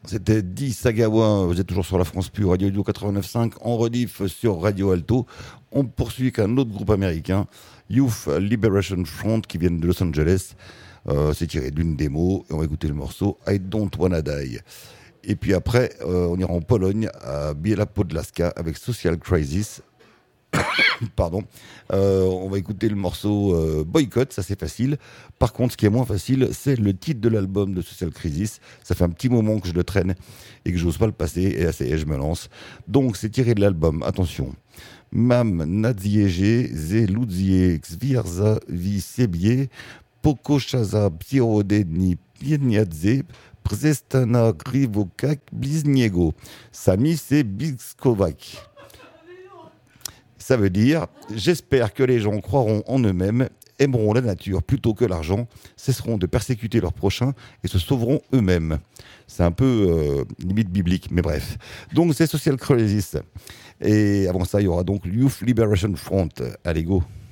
C'était Di Sagawa, vous êtes toujours sur la France Pure, Radio Audio 89.5, en rediff sur Radio Alto. On poursuit avec un autre groupe américain, Youth Liberation Front, qui viennent de Los Angeles. C'est tiré d'une démo, et on va écouter le morceau I Don't Wanna Die. Et puis après, on ira en Pologne, à Biela Podlaska, avec Social Crisis. Pardon. On va écouter le morceau Boycott, ça c'est facile. Par contre, ce qui est moins facile, c'est le titre de l'album de Social Crisis. Ça fait un petit moment que je le traîne et que j'ose pas le passer, et là, je me lance. Donc, c'est tiré de l'album, attention. Mam nadziege, ze ludzie zwierza vi sebie, pokoszaza psirodeni pieniadze, przestana grivokak blizniego. Sami se biskovac. Ça veut dire, j'espère que les gens croiront en eux-mêmes, aimeront la nature plutôt que l'argent, cesseront de persécuter leurs prochains et se sauveront eux-mêmes. C'est un peu limite biblique, mais bref. Donc c'est Social Crisis. Et avant ça, il y aura donc Youth Liberation Front. Allez, go!